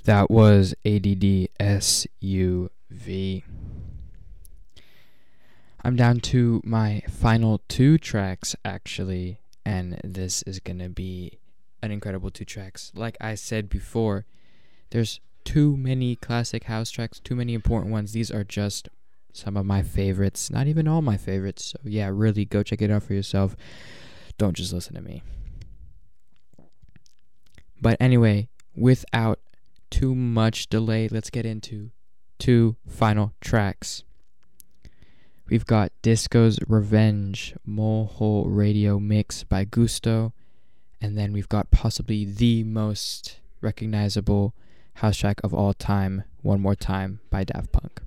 That was ADDSUV. I'm down to my final 2 tracks, actually, and this is going to be an incredible 2 tracks. Like I said before, there's too many classic house tracks, too many important ones. These are just some of my favorites, not even all my favorites. So yeah, really go check it out for yourself. Don't just listen to me. But anyway, without too much delay, let's get into 2 final tracks. We've got Disco's Revenge, Molehole Radio Mix by Gusto, and then we've got possibly the most recognizable house track of all time, One More Time by Daft Punk.